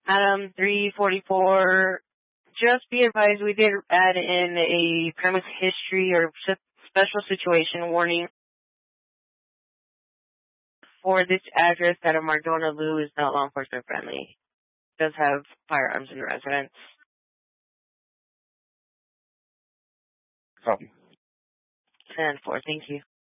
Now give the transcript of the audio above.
Adam 344. Just be advised, we did add in a premise history or special situation warning for this address that a Mardona Lou is not law enforcement friendly. Does have firearms in the residence. Copy. 10-4, thank you.